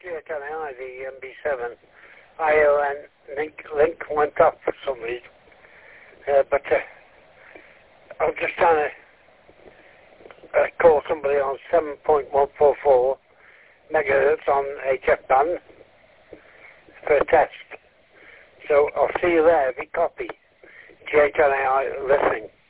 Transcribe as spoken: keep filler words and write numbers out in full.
G H N A I, the M B seven I O N link, link went off for some reason. Uh, but uh, I was just trying to uh, call somebody on seven point one four four megahertz on H F band for a test. So I'll see you there if you copy G H N A I listening.